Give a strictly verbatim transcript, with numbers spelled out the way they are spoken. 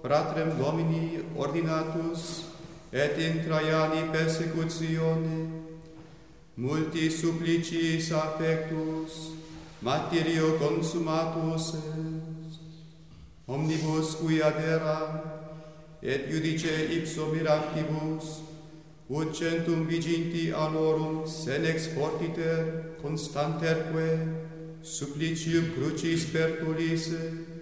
fratrem Domini ordinatus, et in Traiani persecutione, multi suppliciis affectus, martyrio consumatus est, omnibus cui adera, et judice ipso miractibus, ut centum viginti alorum senex fortiter constanterque, supplicium crucis pertulisse,